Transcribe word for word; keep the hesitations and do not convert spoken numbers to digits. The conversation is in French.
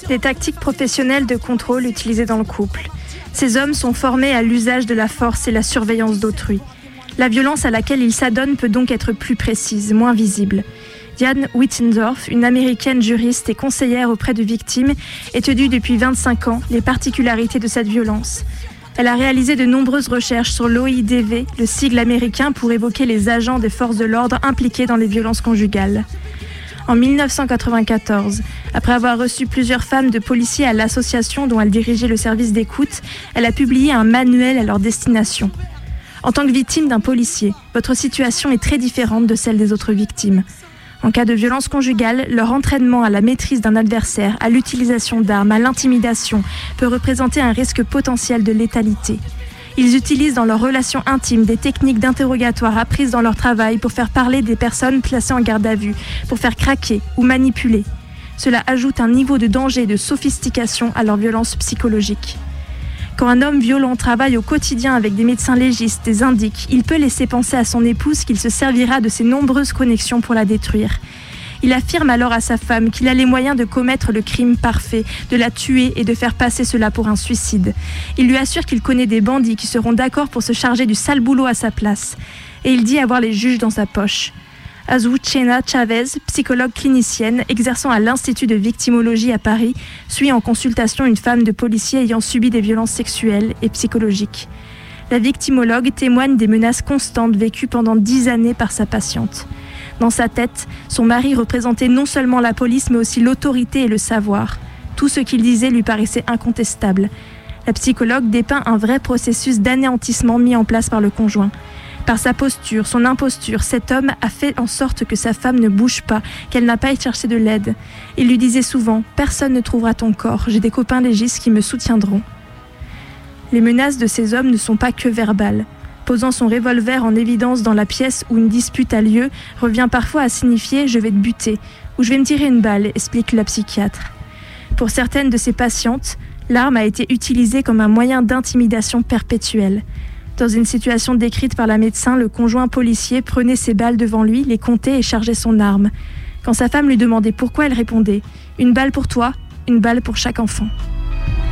Des tactiques professionnelles de contrôle utilisées dans le couple. Ces hommes sont formés à l'usage de la force et la surveillance d'autrui. La violence à laquelle ils s'adonnent peut donc être plus précise, moins visible. Diane Wittendorf, une américaine juriste et conseillère auprès de victimes, étudie depuis vingt-cinq ans les particularités de cette violence. Elle a réalisé de nombreuses recherches sur l'O I D V, le sigle américain pour évoquer les agents des forces de l'ordre impliqués dans les violences conjugales. En dix-neuf cent quatre-vingt-quatorze, après avoir reçu plusieurs femmes de policiers à l'association dont elle dirigeait le service d'écoute, elle a publié un manuel à leur destination. En tant que victime d'un policier, votre situation est très différente de celle des autres victimes. En cas de violence conjugale, leur entraînement à la maîtrise d'un adversaire, à l'utilisation d'armes, à l'intimidation, peut représenter un risque potentiel de létalité. Ils utilisent dans leurs relations intimes des techniques d'interrogatoire apprises dans leur travail pour faire parler des personnes placées en garde à vue, pour faire craquer ou manipuler. Cela ajoute un niveau de danger et de sophistication à leur violence psychologique. Quand un homme violent travaille au quotidien avec des médecins légistes, des indiques, il peut laisser penser à son épouse qu'il se servira de ses nombreuses connexions pour la détruire. Il affirme alors à sa femme qu'il a les moyens de commettre le crime parfait, de la tuer et de faire passer cela pour un suicide. Il lui assure qu'il connaît des bandits qui seront d'accord pour se charger du sale boulot à sa place. Et il dit avoir les juges dans sa poche. Azucena Chavez, psychologue clinicienne exerçant à l'Institut de victimologie à Paris, suit en consultation une femme de policier ayant subi des violences sexuelles et psychologiques. La victimologue témoigne des menaces constantes vécues pendant dix années par sa patiente. Dans sa tête, son mari représentait non seulement la police, mais aussi l'autorité et le savoir. Tout ce qu'il disait lui paraissait incontestable. La psychologue dépeint un vrai processus d'anéantissement mis en place par le conjoint. Par sa posture, son imposture, cet homme a fait en sorte que sa femme ne bouge pas, qu'elle n'a pas été chercher de l'aide. Il lui disait souvent « Personne ne trouvera ton corps, j'ai des copains légistes qui me soutiendront ». Les menaces de ces hommes ne sont pas que verbales. Posant son revolver en évidence dans la pièce où une dispute a lieu, revient parfois à signifier « je vais te buter » ou « je vais me tirer une balle », explique la psychiatre. Pour certaines de ses patientes, l'arme a été utilisée comme un moyen d'intimidation perpétuelle. Dans une situation décrite par la médecin, le conjoint policier prenait ses balles devant lui, les comptait et chargeait son arme. Quand sa femme lui demandait pourquoi, elle répondait « Une balle pour toi, une balle pour chaque enfant ».